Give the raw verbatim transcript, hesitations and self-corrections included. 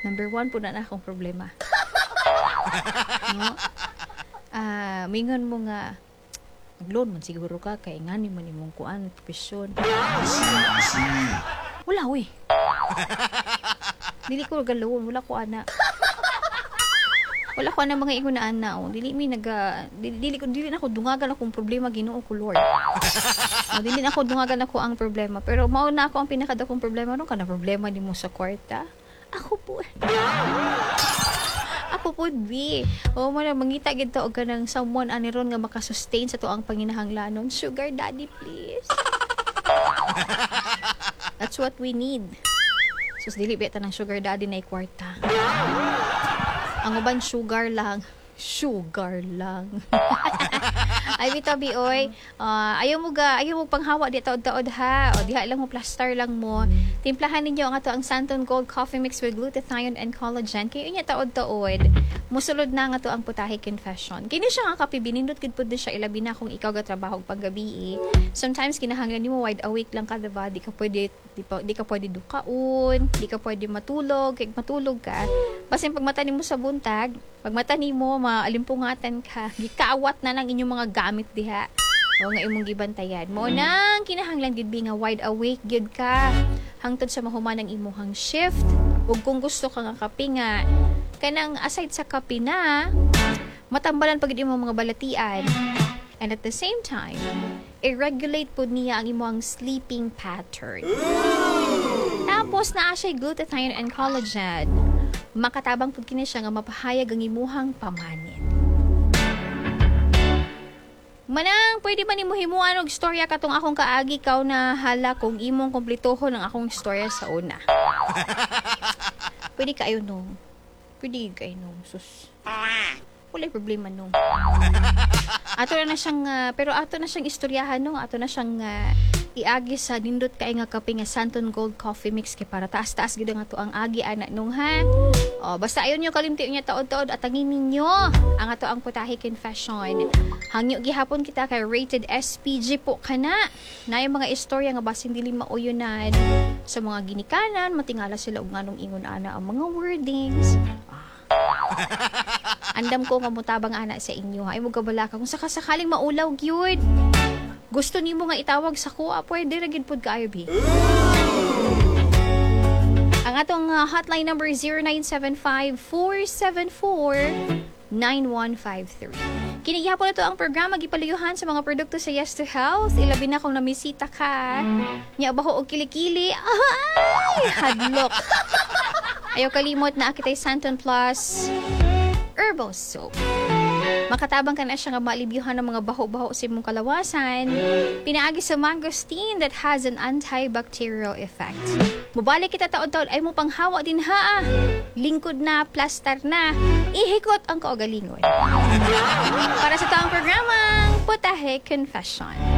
Number one po na na akong problema. No? Ah, mingon mo nga loan man siguro ka kay ngani man imong kuan profesyon. Wala oy. Dili ko galoon, wala ko ana. Wala ko ana mga ingon na ana oh. Dili mi naga dili, dili ko dili na ako dungagan akong problema Ginoo ko Lord. Oh, dili na ako dungagan ako ang problema, pero mao na ako ang pinakadakong problema no kana problema nimo sa kwarta. Ako po. Ako po, B. O, man, mangita gito og kanang someone aniron nga makasustain sa to ang panginahanglanon. Sugar daddy, please. That's what we need. Sus, dili beta ng sugar daddy na kwarta. Ang uban, sugar lang. Sugar lang. Ay, bito, B, oy. Uh, ayaw mo ga, ayaw mo panghawa di taod-taod ha. O, diha lang mo, plaster lang mo. Timplahan ninyo ang ato ang Santon Gold Coffee Mix with glutathione and collagen. Kayo niya taod-taod. Musulod na nga to ang Putahe Confession. Kini siya nga kape, binindot gid pud siya ilabi na kung ikaw ga trabaho panggabi. Sometimes kinahanglan nimo wide awake lang ka, diba? Di ka pwede di, pa, di ka pwede dukaon, di ka pwede matulog, kay matulog ka. Basin pag mata nimo sa buntag, pag mata nimo maalimpungatan ka, gikaawat na lang inyong mga gamit diha. O nga imong gibantayan. Mo nang kinahanglan gid nga wide awake gid ka hangtod sa mahuman ang imong shift. Ug kung gusto ka nga kape nga kanang aside sa kape na matambalan pagid imong mga balatian. And at the same time, i-regulate po niya ang imong sleeping pattern. Tapos naa siya glutathione and collagen. Makatabang pud kini siya nga mapahayag ang imuhang pamanin. Manang, pwede ba ni mo himuan og istorya katong akong kaagi kaw na hala kung imong kompletohon ang akong istorya sa una. Pwede kayo nung. Pwede kayo nung. Sus. Wala problema nung. Ato na siyang, uh, pero ato na siyang istoryahan nung. Ato na siyang uh, iagi sa nindot kay nga kape nga Santon Gold Coffee Mix kay para taas-taas gid nga to ang agi ana nung ha. Oh, basta ayon nyo kalimti niya taod-taod at angin ninyo ang ato ang Putahe Confession. Hangyo gihapon kita kay rated S P G po kana. Na yung mga istorya nga basin dili mauyonan sa mga ginikanan, matingala sila og nganong ingon ana ang mga wordings. Ah. Andam ko nga mutabang ana sa inyo. Ay mo gabala ka kung sakasakaling maulaw gyud. Gusto nimo nga itawag sa kuha, pwede ra gid pud kaayo bi. Ang atong uh, hotline number zero nine seven five, four seven four, nine one five three. Kinigihapon na to ang programa gipaluyuhan sa mga produkto sa Yes to Health. Ilabi na kung namisita ka. Nya baho og kilikili. Ay, hadlok. Ayaw kalimot na akitay Santon Plus Herbal Soap. Makatabang ka na siya nga malibyuhan ng mga baho-baho sa imong kalawasan. Pinaagi sa mangosteen that has an antibacterial effect. Mubalik kita taon-taon ay mo panghawa din ha. Lingkod na, plaster na. Ihikot ang kaugalingon. Para sa taong programang Putahe Confession.